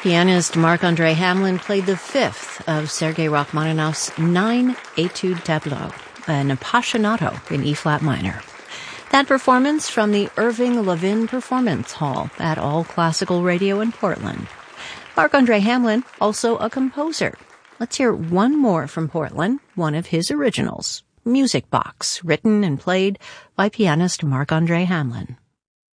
Pianist Marc-André Hamelin played the fifth of Sergei Rachmaninoff's 9 Etude tableaux, an Appassionato in E-flat minor. That performance from the Irving Levin Performance Hall at All Classical Radio in Portland. Marc-André Hamelin, also a composer. Let's hear one more from Portland, one of his originals, Music Box, written and played by pianist Marc-André Hamelin.